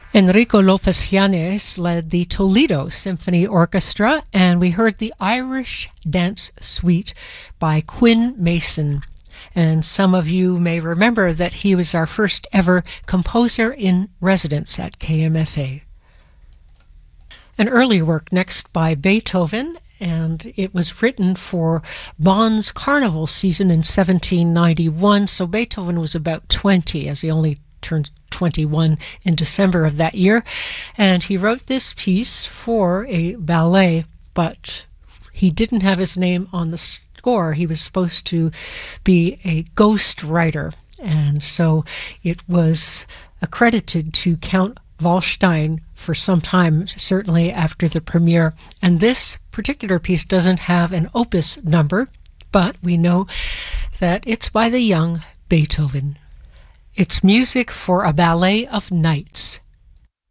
Enrico Lopez Llanes led the Toledo Symphony Orchestra, and we heard the Irish Dance Suite by Quinn Mason. And some of you may remember that he was our first ever composer in residence at KMFA. An early work next by Beethoven, and it was written for Bonn's Carnival season in 1791, so Beethoven was about 20, as he only turned 21 in December of that year, and he wrote this piece for a ballet, but he didn't have his name on the score. He was supposed to be a ghost writer, and so it was accredited to Count Waldstein for some time, certainly after the premiere. And this particular piece doesn't have an opus number, but we know that it's by the young Beethoven. It's music for a ballet of nights.